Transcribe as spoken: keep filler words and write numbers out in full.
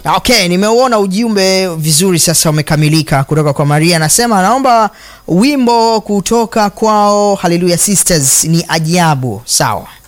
Okay, nimeuona ujumbe vizuri sasa umekamilika kutoka kwa Maria. Anasema anaomba wimbo kutoka kwao Hallelujah Sisters, ni ajabu. Sawa.